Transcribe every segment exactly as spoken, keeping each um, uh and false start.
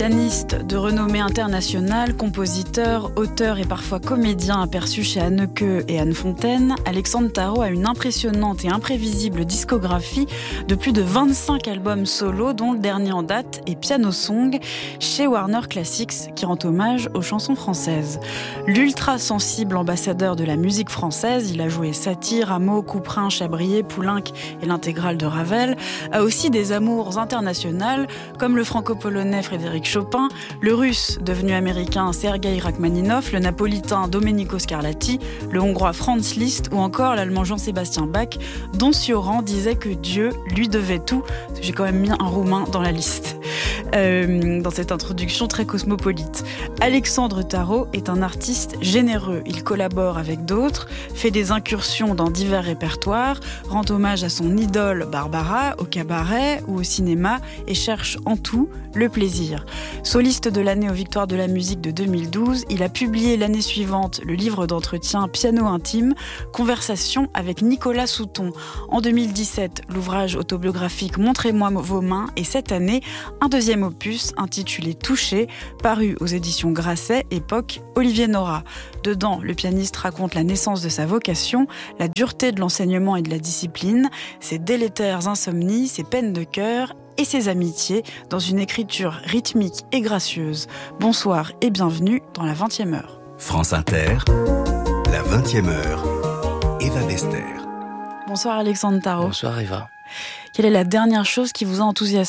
Pianiste de renommée internationale, compositeur, auteur et parfois comédien aperçu chez Haneke et Anne Fontaine, Alexandre Tarot a une impressionnante et imprévisible discographie de plus de vingt-cinq albums solo, dont le dernier en date est Piano Song chez Warner Classics, qui rend hommage aux chansons françaises. L'ultra sensible ambassadeur de la musique française, il a joué Satie, Rameau, Couperin, Chabrier, Poulenc et l'intégrale de Ravel, a aussi des amours internationales comme le franco-polonais Frédéric Chopin, le russe devenu américain Sergei Rachmaninov, le napolitain Domenico Scarlatti, le hongrois Franz Liszt ou encore l'allemand Jean-Sébastien Bach, dont Sioran disait que Dieu lui devait tout. J'ai quand même mis un roumain dans la liste, euh, dans cette introduction très cosmopolite. Alexandre Tarot est un artiste généreux. Il collabore avec d'autres, fait des incursions dans divers répertoires, rend hommage à son idole Barbara au cabaret ou au cinéma et cherche en tout le plaisir. Soliste de l'année aux Victoires de la musique de deux mille douze, il a publié l'année suivante le livre d'entretien Piano intime, conversation avec Nicolas Souton. En deux mille dix-sept, l'ouvrage autobiographique Montrez-moi vos mains et cette année, un deuxième opus intitulé Touché, paru aux éditions Grasset, époque Olivier Nora. Dedans, le pianiste raconte la naissance de sa vocation, la dureté de l'enseignement et de la discipline, ses délétères insomnies, ses peines de cœur et ses amitiés dans une écriture rythmique et gracieuse. Bonsoir et bienvenue dans la vingtième heure. France Inter, la vingtième heure, Eva Bester. Bonsoir Alexandre Tarot. Bonsoir Eva. Quelle est la dernière chose qui vous a enthousiasmé ?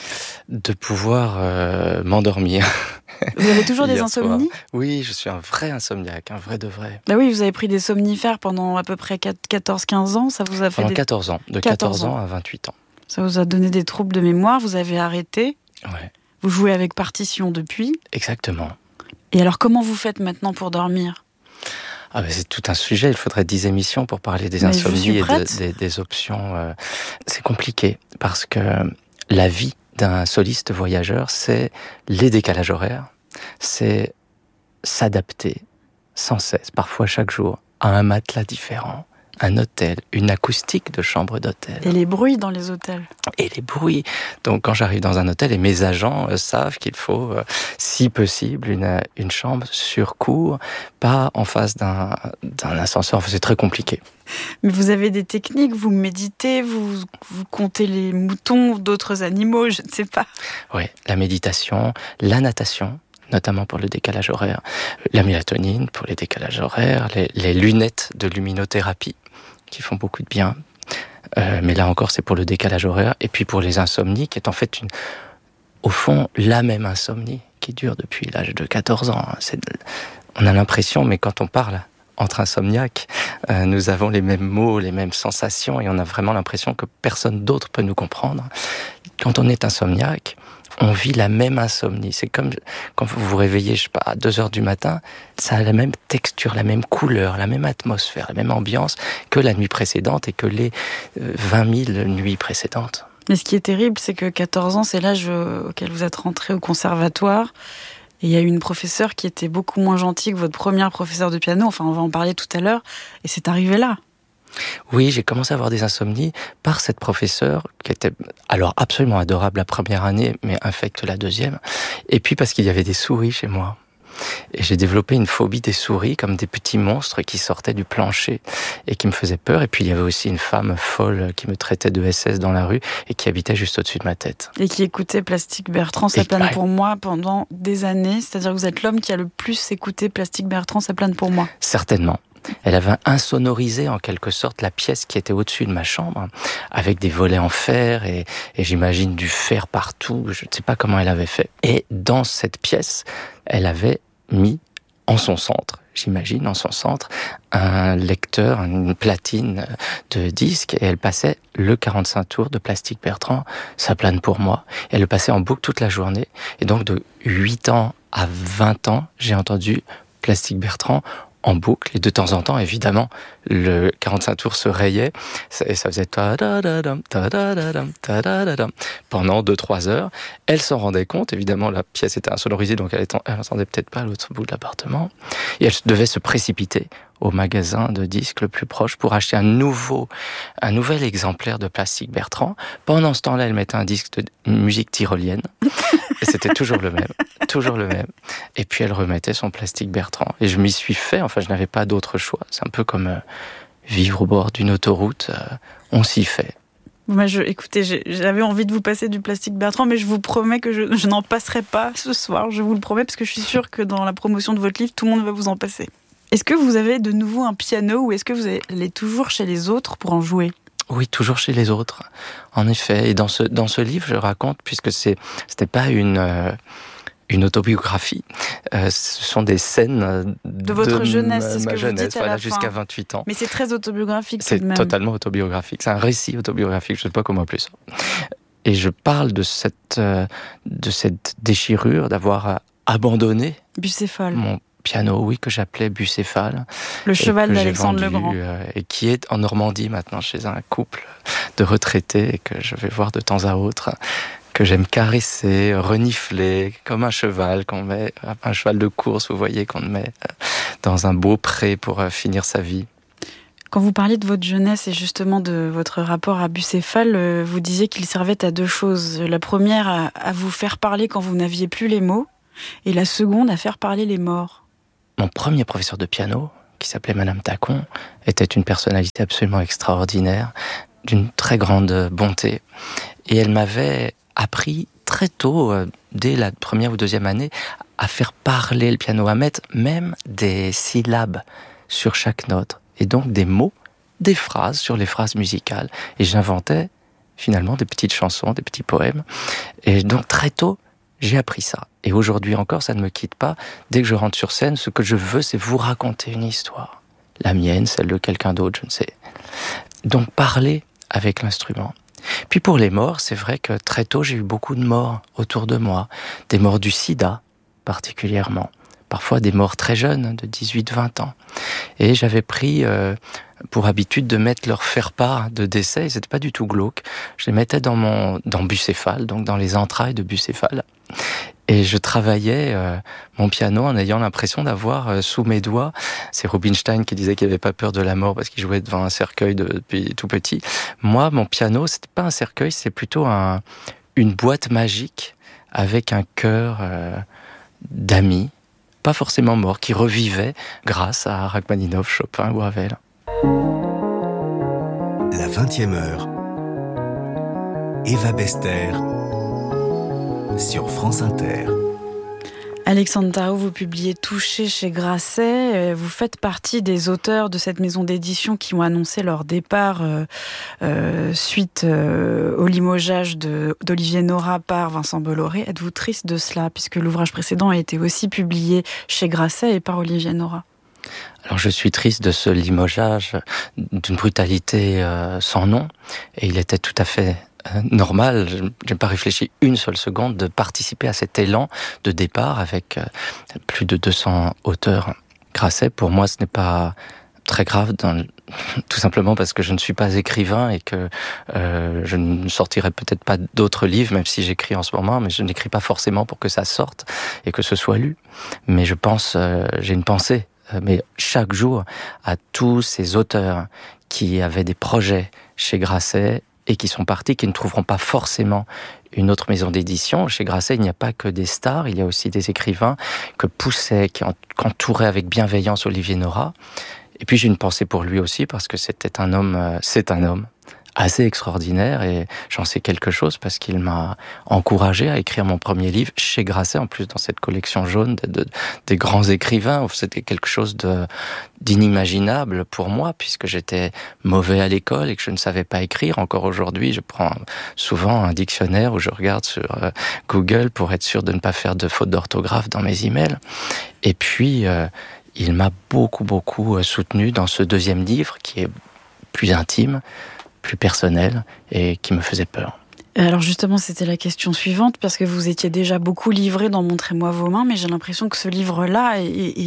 De pouvoir euh, m'endormir. Vous avez toujours des insomnies ? Oui, je suis un vrai insomniaque, un vrai de vrai. Bah oui, vous avez pris des somnifères pendant à peu près quatorze quinze ans, ça vous a fait Pendant des... quatorze ans, de quatorze ans à vingt-huit ans. Ça vous a donné des troubles de mémoire, vous avez arrêté. Ouais. Vous jouez avec partition depuis. Exactement. Et alors comment vous faites maintenant pour dormir ? Ah ben c'est tout un sujet, il faudrait dix émissions pour parler des Mais insomnies et de, des, des options. Euh, c'est compliqué parce que la vie d'un soliste voyageur, c'est les décalages horaires, c'est s'adapter sans cesse, parfois chaque jour, à un matelas différent, un hôtel, une acoustique de chambre d'hôtel. Et les bruits dans les hôtels. Et les bruits. Donc quand j'arrive dans un hôtel, et mes agents euh, savent qu'il faut, euh, si possible, une, une chambre sur cour, pas en face d'un, d'un ascenseur. Enfin, c'est très compliqué. Mais vous avez des techniques, vous méditez, vous, vous comptez les moutons, d'autres animaux, je ne sais pas. Oui, la méditation, la natation, notamment pour le décalage horaire, la mélatonine pour les décalages horaires, les, les lunettes de luminothérapie qui font beaucoup de bien. Euh, mais là encore, c'est pour le décalage horaire. Et puis pour les insomnies, qui est en fait, une, au fond, la même insomnie qui dure depuis l'âge de quatorze ans. C'est, on a l'impression, mais quand on parle entre insomniaques, euh, nous avons les mêmes mots, les mêmes sensations, et on a vraiment l'impression que personne d'autre peut nous comprendre. Quand on est insomniaque, on vit la même insomnie. C'est comme quand vous vous réveillez, je sais pas, à deux heures du matin, ça a la même texture, la même couleur, la même atmosphère, la même ambiance que la nuit précédente et que les vingt mille nuits précédentes. Mais ce qui est terrible, c'est que quatorze ans, c'est l'âge auquel vous êtes rentré au conservatoire. Et il y a eu une professeure qui était beaucoup moins gentille que votre première professeure de piano. Enfin, on va en parler tout à l'heure. Et c'est arrivé là. Oui, j'ai commencé à avoir des insomnies par cette professeure qui était alors absolument adorable la première année, mais infecte la deuxième. Et puis parce qu'il y avait des souris chez moi. Et j'ai développé une phobie des souris, comme des petits monstres qui sortaient du plancher et qui me faisaient peur. Et puis il y avait aussi une femme folle qui me traitait de S S dans la rue et qui habitait juste au-dessus de ma tête. Et qui écoutait Plastique Bertrand, ça plane pour moi pendant des années. C'est-à-dire que vous êtes l'homme qui a le plus écouté Plastique Bertrand, ça plane pour moi. Certainement. Elle avait insonorisé en quelque sorte la pièce qui était au-dessus de ma chambre, avec des volets en fer et, et j'imagine du fer partout, je ne sais pas comment elle avait fait. Et dans cette pièce, elle avait mis en son centre, j'imagine en son centre, un lecteur, une platine de disques, et elle passait le quarante-cinq tours de Plastique Bertrand, ça plane pour moi. Elle le passait en boucle toute la journée, et donc de huit ans à vingt ans, j'ai entendu Plastique Bertrand en boucle, et de temps en temps, évidemment, le quarante-cinq tours se rayait et ça faisait ta-da-da-dam, ta-da-da-dam, ta-da-da-dam pendant deux trois heures. Elle s'en rendait compte, évidemment la pièce était insonorisée donc elle n'entendait peut-être pas à l'autre bout de l'appartement et elle devait se précipiter au magasin de disques le plus proche pour acheter un nouveau, un nouvel exemplaire de Plastic Bertrand. Pendant ce temps-là, elle mettait un disque de musique tyrolienne et c'était toujours le même, toujours le même. Et puis elle remettait son Plastic Bertrand et je m'y suis fait. Enfin, je n'avais pas d'autre choix. C'est un peu comme euh, vivre au bord d'une autoroute. Euh, on s'y fait. Moi, je, écoutez, j'ai, j'avais envie de vous passer du Plastic Bertrand, mais je vous promets que je, je n'en passerai pas ce soir. Je vous le promets parce que je suis sûre que dans la promotion de votre livre, tout le monde va vous en passer. Est-ce que vous avez de nouveau un piano ou est-ce que vous allez toujours chez les autres pour en jouer ? Oui, toujours chez les autres, en effet. Et dans ce, dans ce livre, je raconte, puisque c'est, c'était pas une, euh, une autobiographie, euh, ce sont des scènes de, de votre jeunesse, ma, c'est ce ma que jeunesse, vous dites à voilà, la jusqu'à fin. vingt-huit ans. Mais c'est très autobiographique C'est tout de même. totalement autobiographique, c'est un récit autobiographique, je ne sais pas comment appeler ça. Et je parle de cette, euh, de cette déchirure d'avoir abandonné Bucéphale. mon piano, oui, que j'appelais Bucéphale. Le cheval d'Alexandre vendu, Legrand. Euh, et qui est en Normandie maintenant chez un couple de retraités et que je vais voir de temps à autre, que j'aime caresser, renifler, comme un cheval qu'on met, un cheval de course, vous voyez, qu'on met dans un beau pré pour finir sa vie. Quand vous parliez de votre jeunesse et justement de votre rapport à Bucéphale, vous disiez qu'il servait à deux choses. La première, à, à vous faire parler quand vous n'aviez plus les mots, et la seconde, à faire parler les morts. Mon premier professeur de piano, qui s'appelait Madame Tacon, était une personnalité absolument extraordinaire, d'une très grande bonté. Et elle m'avait appris très tôt, dès la première ou deuxième année, à faire parler le piano, à mettre même des syllabes sur chaque note, et donc des mots, des phrases sur les phrases musicales. Et j'inventais finalement des petites chansons, des petits poèmes. Et donc très tôt, j'ai appris ça. Et aujourd'hui encore, ça ne me quitte pas. Dès que je rentre sur scène, ce que je veux, c'est vous raconter une histoire. La mienne, celle de quelqu'un d'autre, je ne sais. Donc parler avec l'instrument. Puis pour les morts, c'est vrai que très tôt, j'ai eu beaucoup de morts autour de moi. Des morts du sida, particulièrement. Parfois des morts très jeunes, de dix-huit vingt ans. Et j'avais pris euh, pour habitude de mettre leur faire-part de décès, et c'était pas du tout glauque. Je les mettais dans mon dans Bucéphale, donc dans les entrailles de Bucéphale. Et je travaillais euh, mon piano en ayant l'impression d'avoir euh, sous mes doigts, c'est Rubinstein qui disait qu'il n'avait pas peur de la mort parce qu'il jouait devant un cercueil de, depuis tout petit. Moi, mon piano, c'était pas un cercueil, c'est plutôt un, une boîte magique avec un cœur euh, d'amis, pas forcément morts, qui revivaient grâce à Rachmaninov, Chopin ou Ravel. La vingtième heure. Eva Bester sur France Inter. Alexandre Tarot, vous publiez Touché chez Grasset. Vous faites partie des auteurs de cette maison d'édition qui ont annoncé leur départ euh, euh, suite euh, au limogeage de, d'Olivier Nora par Vincent Bolloré. Êtes-vous triste de cela, puisque l'ouvrage précédent a été aussi publié chez Grasset et par Olivier Nora? Alors je suis triste de ce limogeage d'une brutalité euh, sans nom, et il était tout à fait euh, normal, je n'ai pas réfléchi une seule seconde, de participer à cet élan de départ avec euh, plus de deux cents auteurs. Grasset, pour moi, ce n'est pas très grave, dans le... tout simplement parce que je ne suis pas écrivain et que euh, je ne sortirai peut-être pas d'autres livres, même si j'écris en ce moment, mais je n'écris pas forcément pour que ça sorte et que ce soit lu. Mais je pense, euh, j'ai une pensée, euh, mais chaque jour, à tous ces auteurs qui avaient des projets chez Grasset et qui sont partis, qui ne trouveront pas forcément une autre maison d'édition. Chez Grasset, il n'y a pas que des stars, il y a aussi des écrivains que poussait, qui entouraient avec bienveillance Olivier Nora. Et puis j'ai une pensée pour lui aussi, parce que c'était un homme, euh, c'est un homme assez extraordinaire, et j'en sais quelque chose parce qu'il m'a encouragé à écrire mon premier livre chez Grasset, en plus dans cette collection jaune de, de, des grands écrivains. C'était quelque chose de, d'inimaginable pour moi, puisque j'étais mauvais à l'école et que je ne savais pas écrire. Encore aujourd'hui, je prends souvent un dictionnaire où je regarde sur euh, Google pour être sûr de ne pas faire de fautes d'orthographe dans mes emails. Et puis, euh, il m'a beaucoup, beaucoup soutenu dans ce deuxième livre qui est plus intime, plus personnel et qui me faisait peur. Alors justement, c'était la question suivante, parce que vous étiez déjà beaucoup livré dans Montrez-moi vos mains, mais j'ai l'impression que ce livre-là est, est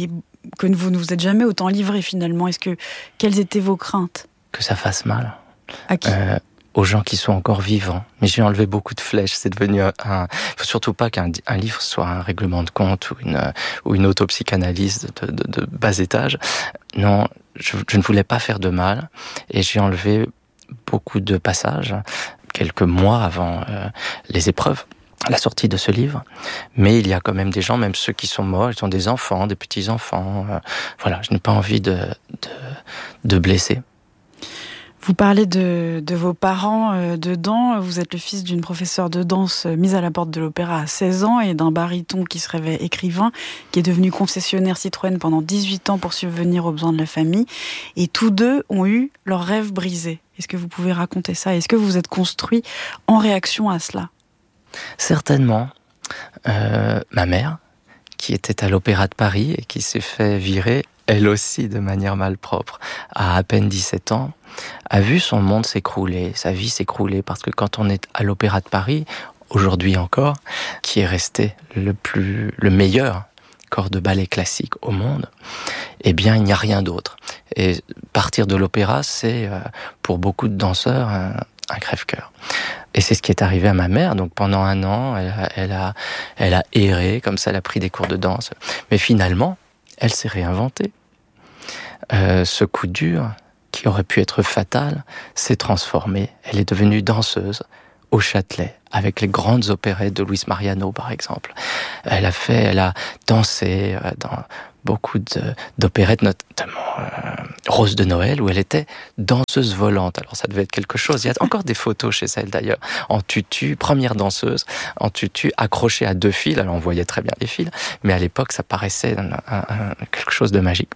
que vous ne vous êtes jamais autant livré finalement. Est-ce que, quelles étaient vos craintes ? Que ça fasse mal. À qui ? euh, Aux gens qui sont encore vivants. Mais j'ai enlevé beaucoup de flèches. C'est devenu un... un... Il faut surtout pas qu'un un livre soit un règlement de compte ou une, ou une autopsychanalyse de, de, de bas étage. Non, je, je ne voulais pas faire de mal. Et j'ai enlevé beaucoup de passages, quelques mois avant euh, les épreuves, la sortie de ce livre. Mais il y a quand même des gens, même ceux qui sont morts, ils ont des enfants, des petits-enfants. Euh, voilà, je n'ai pas envie de, de, de blesser. Vous parlez de, de vos parents euh, dedans. Vous êtes le fils d'une professeure de danse euh, mise à la porte de l'opéra à seize ans et d'un baryton qui se rêvait écrivain, qui est devenu concessionnaire Citroën pendant dix-huit ans pour subvenir aux besoins de la famille. Et tous deux ont eu leur rêve brisé. Est-ce que vous pouvez raconter ça ? Est-ce que vous vous êtes construit en réaction à cela ? Certainement. Euh, ma mère, qui était à l'Opéra de Paris et qui s'est fait virer, elle aussi de manière malpropre, à à peine dix-sept ans, a vu son monde s'écrouler, sa vie s'écrouler, parce que quand on est à l'Opéra de Paris, aujourd'hui encore, qui est resté le plus, le meilleur corps de ballet classique au monde, eh bien, il n'y a rien d'autre. Et partir de l'opéra, c'est, euh, pour beaucoup de danseurs, un, un crève-cœur. Et c'est ce qui est arrivé à ma mère. Donc, pendant un an, elle a, elle a, elle a erré, comme ça, elle a pris des cours de danse. Mais finalement, elle s'est réinventée. Euh, ce coup dur, qui aurait pu être fatal, s'est transformé. Elle est devenue danseuse au Châtelet, avec les grandes opérettes de Luis Mariano, par exemple. Elle a fait, elle a dansé dans beaucoup de, d'opérettes, notamment euh, Rose de Noël, où elle était danseuse volante. Alors ça devait être quelque chose. Il y a encore des photos chez elle d'ailleurs, en tutu, première danseuse, en tutu, accrochée à deux fils. Alors on voyait très bien les fils, mais à l'époque ça paraissait un, un, un, quelque chose de magique.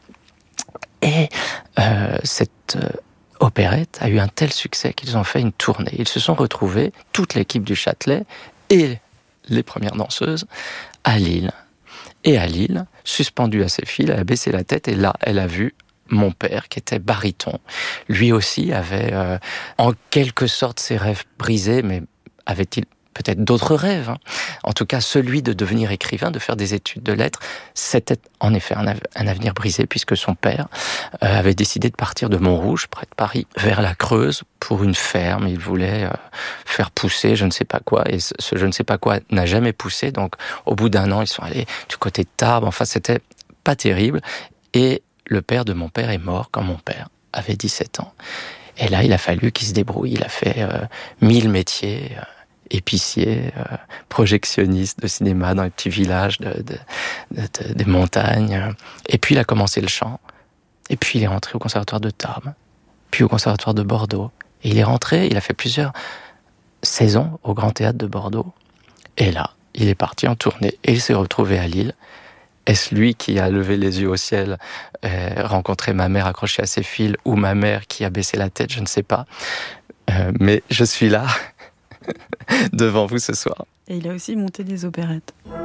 Et euh, cette euh, opérette a eu un tel succès qu'ils ont fait une tournée. Ils se sont retrouvés, toute l'équipe du Châtelet et les premières danseuses, à Lille. Et à Lille, suspendue à ses fils, elle a baissé la tête et là, elle a vu mon père, qui était baryton. Lui aussi avait, euh, en quelque sorte, ses rêves brisés, mais avait-il peut-être d'autres rêves, hein. En tout cas, celui de devenir écrivain, de faire des études de lettres, c'était en effet un, av- un avenir brisé, puisque son père euh, avait décidé de partir de Montrouge, près de Paris, vers la Creuse, pour une ferme. Il voulait euh, faire pousser je ne sais pas quoi, et ce, ce je ne sais pas quoi n'a jamais poussé, donc au bout d'un an, ils sont allés du côté de Tarbes. Enfin, c'était pas terrible, et le père de mon père est mort quand mon père avait dix-sept ans. Et là, il a fallu qu'il se débrouille. Il a fait euh, mille métiers, euh, épicier, euh, projectionniste de cinéma dans les petits villages de, de, de, de, des montagnes. Et puis, il a commencé le chant. Et puis, il est rentré au conservatoire de Tarbes, puis au conservatoire de Bordeaux. Et il est rentré, il a fait plusieurs saisons au Grand Théâtre de Bordeaux. Et là, il est parti en tournée. Et il s'est retrouvé à Lille. Est-ce lui qui a levé les yeux au ciel, euh, rencontré ma mère accrochée à ses fils, ou ma mère qui a baissé la tête, je ne sais pas. Euh, mais je suis là, devant vous ce soir. Et il a aussi monté des opérettes.